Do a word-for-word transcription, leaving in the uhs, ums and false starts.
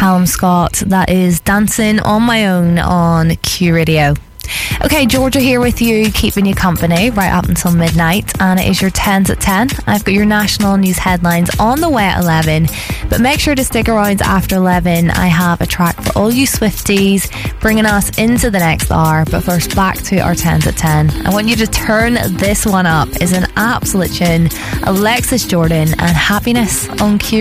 Callum Scott. That is Dancing on My Own on Q Radio. Okay, Georgia here with you, keeping you company right up until midnight, and it is your tens at ten. I've got your national news headlines on the way at eleven, but make sure to stick around after eleven. I have a track for all you Swifties, bringing us into the next hour. But first, back to our tens at ten. I want you to turn this one up. It's an absolute tune. Alexis Jordan and Happiness on Q.